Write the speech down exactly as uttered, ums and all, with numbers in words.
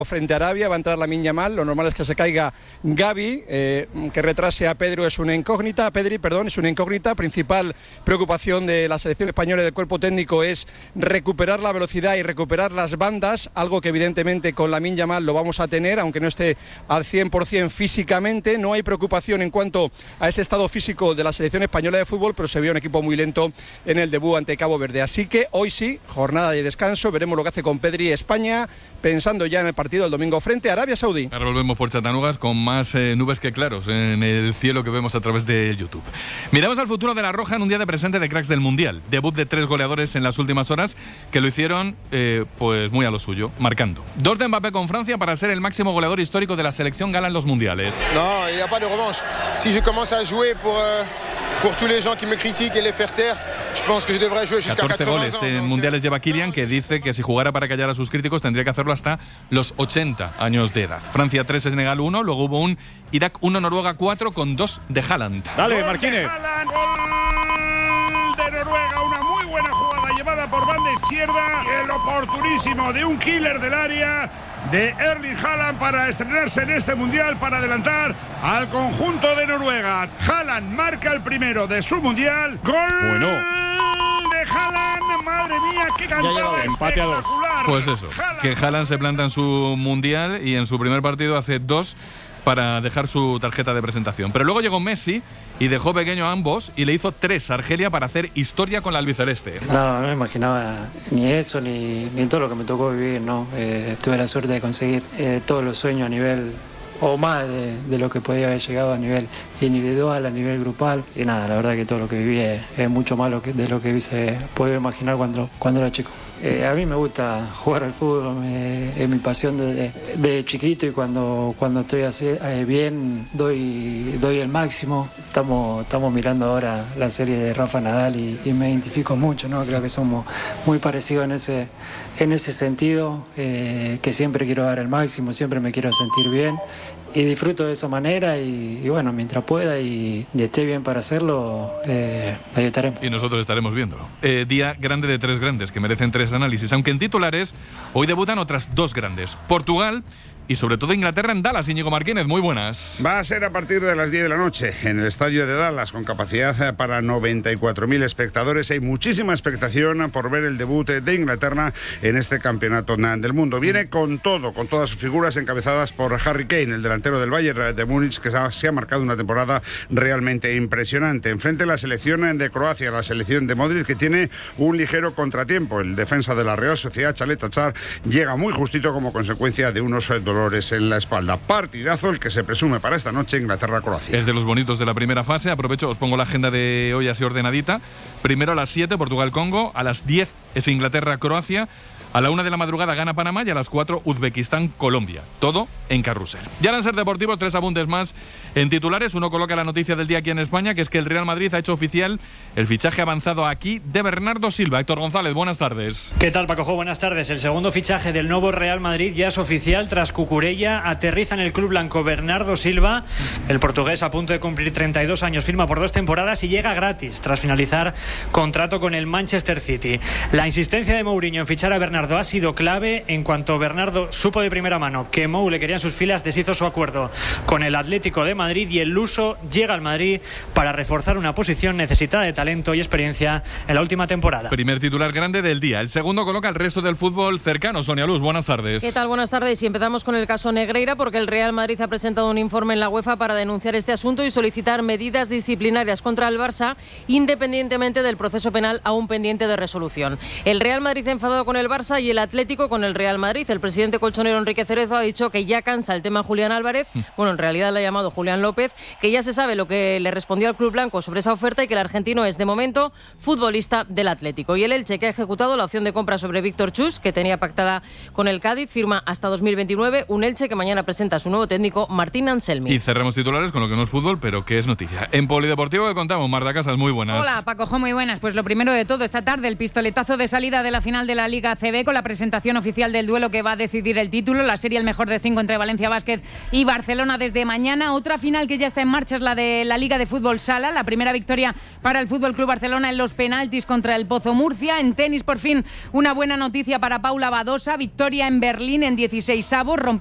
Frente a Arabia va a entrar Lamine Yamal, lo normal es que se caiga Gavi, eh, que retrase a Pedro es una incógnita, a Pedri, perdón, es una incógnita. Principal preocupación de la selección española y del cuerpo técnico es recuperar la velocidad y recuperar las bandas, algo que evidentemente con Lamine Yamal lo vamos a tener, aunque no esté al cien por ciento físicamente. No hay preocupación en cuanto a ese estado físico de la selección española de fútbol, pero se vio un equipo muy lento en el debut ante Cabo Verde. Así que hoy sí, jornada de descanso, veremos lo que hace con Pedri España, pensando ya en el partido el domingo frente a Arabia Saudí. Ahora volvemos por Chatanugas con más eh, nubes que claros en el cielo que vemos a través de YouTube. Miramos al futuro de la Roja en un día de presente de cracks del Mundial. Debut de tres goleadores en las últimas horas que lo hicieron eh, pues muy a lo suyo, marcando. Dos de Mbappé con Francia para ser el máximo goleador histórico de la selección gala en los Mundiales. No, il n'y a pas de revanche. Si je commence à jouer pour, euh, pour tous les gens qui me critiquent et les faire taire, je pense que je devrais jouer jusqu'à catorce goles quatre-vingts ans. en donc... mundiales lleva Kylian, que dice que si jugara para callar a sus críticos tendría que hacerlo hasta los ochenta años de edad. Francia tres, Senegal uno, luego hubo un Irak uno, Noruega cuatro con dos de Haaland. Dale, Marquínez. Gol de Noruega, una muy buena jugada llevada por banda izquierda y el oportunísimo de un killer del área de Erling Haaland para estrenarse en este mundial, para adelantar al conjunto de Noruega. Haaland marca el primero de su mundial. Gol Bueno. de Haaland, madre mía, qué cantada empate a dos. espectacular. Pues eso, que Haaland se planta en su mundial y en su primer partido hace dos para dejar su tarjeta de presentación. Pero luego llegó Messi y dejó pequeño a ambos y le hizo tres a Argelia para hacer historia con la albiceleste. No, no me imaginaba ni eso ni, ni todo lo que me tocó vivir, ¿no? Eh, tuve la suerte de conseguir eh, todos los sueños a nivel, o más de, de lo que podía haber llegado a nivel individual, a nivel grupal. Y nada, la verdad que todo lo que viví es, es mucho más lo que, de lo que hubiese podido imaginar cuando, cuando era chico. Eh, a mí me gusta jugar al fútbol, me, es mi pasión desde de chiquito, y cuando, cuando estoy así, eh, bien doy, doy el máximo. Estamos, estamos mirando ahora la serie de Rafa Nadal y, y me identifico mucho, ¿no? Creo que somos muy parecidos en ese, en ese sentido, eh, que siempre quiero dar el máximo, siempre me quiero sentir bien. Y disfruto de esa manera y, y bueno, mientras pueda y, y esté bien para hacerlo, eh, ahí estaremos. Y nosotros estaremos viéndolo. Eh, día grande de tres grandes que merecen tres análisis, aunque en titulares hoy debutan otras dos grandes, Portugal y sobre todo Inglaterra en Dallas. Íñigo Marquínez, muy buenas. Va a ser a partir de las diez de la noche en el estadio de Dallas, con capacidad para noventa y cuatro mil espectadores. Hay muchísima expectación por ver el debut de Inglaterra en este campeonato del mundo. Viene con todo, con todas sus figuras encabezadas por Harry Kane, el delantero del Bayern de Múnich, que se ha marcado una temporada realmente impresionante. Enfrente la selección de Croacia, la selección de Modric, que tiene un ligero contratiempo. El defensa de la Real Sociedad, Chalet Achar, llega muy justito como consecuencia de unos dolores en la espalda. Partidazo el que se presume para esta noche, Inglaterra-Croacia. Es de los bonitos de la primera fase. Aprovecho, os pongo la agenda de hoy así ordenadita. Primero a las siete, Portugal-Congo. A las diez es Inglaterra-Croacia. A la una de la madrugada gana Panamá y a las cuatro Uzbekistán-Colombia. Todo en carrusel. Ya en Ser Deportivos, tres apuntes más en titulares. Uno coloca la noticia del día aquí en España, que es que el Real Madrid ha hecho oficial el fichaje avanzado aquí de Bernardo Silva. Héctor González, buenas tardes. ¿Qué tal, Paco Jo? Buenas tardes. El segundo fichaje del nuevo Real Madrid ya es oficial. Tras Cucurella, aterriza en el club blanco Bernardo Silva. El portugués, a punto de cumplir treinta y dos años, firma por dos temporadas y llega gratis tras finalizar contrato con el Manchester City. La insistencia de Mourinho en fichar a Bernardo ha sido clave. En cuanto Bernardo supo de primera mano que Mou le quería en sus filas, deshizo su acuerdo con el Atlético de Madrid y el luso llega al Madrid para reforzar una posición necesitada de talento y experiencia en la última temporada. Primer titular grande del día. El segundo coloca el resto del fútbol cercano. Sonia Luz, buenas tardes. ¿Qué tal? Buenas tardes. Y empezamos con el caso Negreira, porque el Real Madrid ha presentado un informe en la UEFA para denunciar este asunto y solicitar medidas disciplinarias contra el Barça, independientemente del proceso penal aún pendiente de resolución. El Real Madrid enfadado con el Barça y el Atlético con el Real Madrid. El presidente colchonero Enrique Cerezo ha dicho que ya cansa el tema Julián Álvarez, bueno, en realidad le ha llamado Julián López, que ya se sabe lo que le respondió al club blanco sobre esa oferta y que el argentino es, de momento, futbolista del Atlético. Y el Elche, que ha ejecutado la opción de compra sobre Víctor Chus, que tenía pactada con el Cádiz, firma hasta dos mil veintinueve, un Elche que mañana presenta a su nuevo técnico, Martín Anselmi. Y cerramos titulares con lo que no es fútbol, pero que es noticia. En Polideportivo, que contamos? Marta Casas, muy buenas. Hola, Paco Jo, muy buenas. Pues lo primero de todo, esta tarde el pistoletazo de salida de la final de la Liga A C B B con la presentación oficial del duelo que va a decidir el título, la serie el mejor de cinco entre Valencia Basket y Barcelona desde mañana. Otra final que ya está en marcha es la de la Liga de Fútbol Sala, la primera victoria para el Fútbol Club Barcelona en los penaltis contra el Pozo Murcia. En tenis, por fin, una buena noticia para Paula Badosa, victoria en Berlín en dieciseisavos, rompió